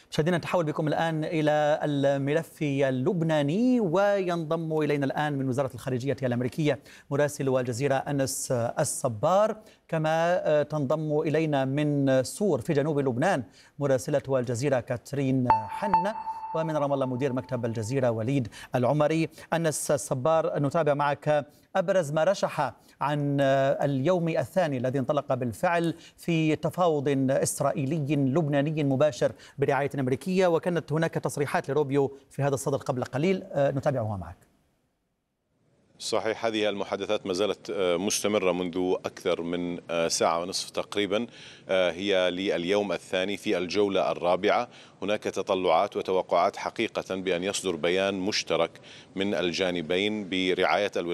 مشاهدينا نتحول بكم الآن إلى الملف اللبناني، وينضم إلينا الآن من وزارة الخارجية الأمريكية مراسل الجزيرة أنس الصبار، كما تنضم إلينا من سور في جنوب لبنان مراسلة الجزيرة كاترين حنة، ومن رام الله مدير مكتب الجزيرة وليد العمري. أنس الصبار، نتابع معك أبرز ما رشح عن اليوم الثاني الذي انطلق بالفعل في تفاوض إسرائيلي لبناني مباشر برعاية أمريكية، وكانت هناك تصريحات لروبيو في هذا الصدد قبل قليل، نتابعها معك. صحيح، هذه المحادثات ما زالت مستمرة منذ أكثر من ساعة ونصف تقريبا، هي لليوم الثاني في الجولة الرابعة. هناك تطلعات وتوقعات حقيقة بأن يصدر بيان مشترك من الجانبين برعاية الولايات